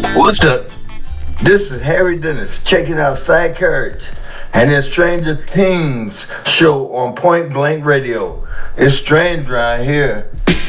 What the? This is Harry Dennis checking out Side Courage and his Stranger Things show on Point Blank Radio. It's strange right here.